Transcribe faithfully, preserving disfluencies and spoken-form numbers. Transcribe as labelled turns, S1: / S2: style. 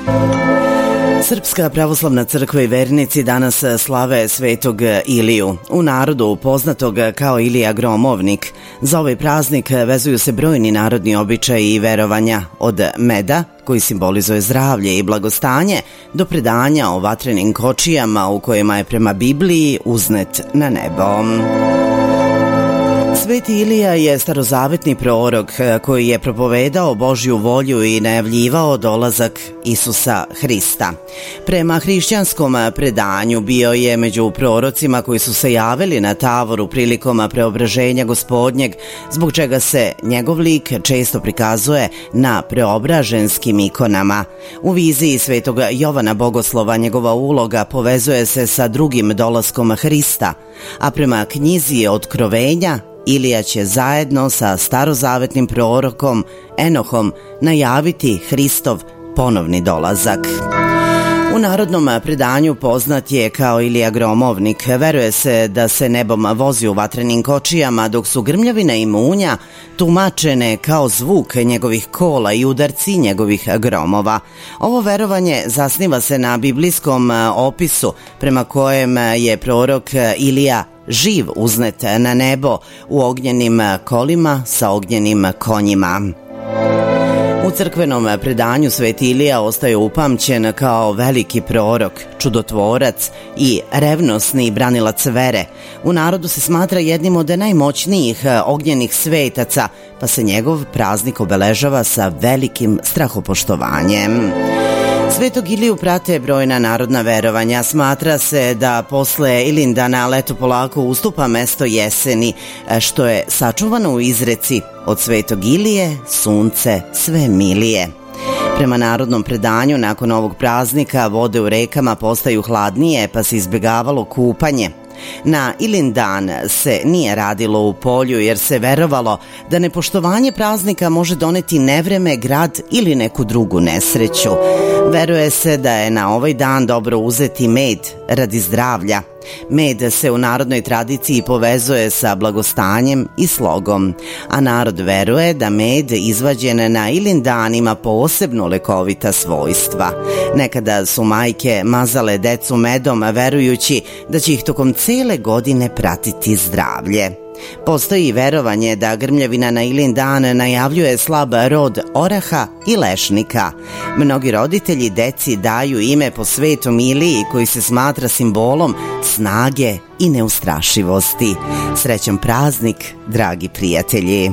S1: Srpska pravoslavna crkva i vernici danas slave Svetog Iliju, u narodu poznatog kao Ilija Gromovnik. Za ovaj praznik vezuju se brojni narodni običaji i verovanja, od meda, koji simbolizuje zdravlje i blagostanje, do predanja o vatrenim kočijama u kojima je prema Bibliji uznet na nebo. Sveti Ilija je starozavetni prorok koji je propovedao Božju volju i najavljivao dolazak Isusa Hrista. Prema hrišćanskom predanju bio je među prorocima koji su se javili na Tavoru prilikom preobraženja Gospodnjeg, zbog čega se njegov lik često prikazuje na preobraženskim ikonama. U viziji Svetog Jovana Bogoslova njegova uloga povezuje se sa drugim dolaskom Hrista, a prema knjizi Otkrovenja Ilija će zajedno sa starozavetnim prorokom Enohom najaviti Hristov ponovni dolazak. U narodnom predanju poznat je kao Ilija Gromovnik. Veruje se da se nebom vozi u vatrenim kočijama, dok su grmljavina i munja tumačene kao zvuk njegovih kola i udarci njegovih gromova. Ovo verovanje zasniva se na biblijskom opisu prema kojem je prorok Ilija živ uznet na nebo u ognjenim kolima sa ognjenim konjima. U crkvenom predanju Sveti Ilija ostaje upamćen kao veliki prorok, čudotvorac i revnosni branilac vere. U narodu se smatra jednim od najmoćnijih ognjenih svetaca, pa se njegov praznik obeležava sa velikim strahopoštovanjem. Svetog Iliju prate brojna narodna verovanja. Smatra se da posle Ilindana leto polako ustupa mesto jeseni, što je sačuvano u izreci: od Svetog Ilije sunce sve milije. Prema narodnom predanju, nakon ovog praznika vode u rekama postaju hladnije, pa se izbjegavalo kupanje. Na Ilindan se nije radilo u polju jer se verovalo da nepoštovanje praznika može doneti nevreme, grad ili neku drugu nesreću. Veruje se da je na ovaj dan dobro uzeti med radi zdravlja. Med se u narodnoj tradiciji povezuje sa blagostanjem i slogom, a narod veruje da med izvađen na Ilindan ima posebno lekovita svojstva. Nekada su majke mazale decu medom verujući da će ih tokom cele godine pratiti zdravlje. Postoji verovanje da grmljavina na Ilindan najavljuje slab rod oraha i lešnika. Mnogi roditelji deci daju ime po Svetom Iliji, koji se smatra simbolom snage i neustrašivosti. Srećan praznik, dragi prijatelji!